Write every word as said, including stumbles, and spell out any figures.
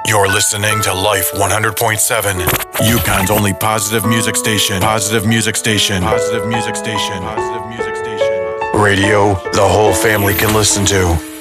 You're listening to Life one hundred point seven, Yukon's only positive music station. Positive music station. Positive music station. Positive music station. Radio the whole family can listen to.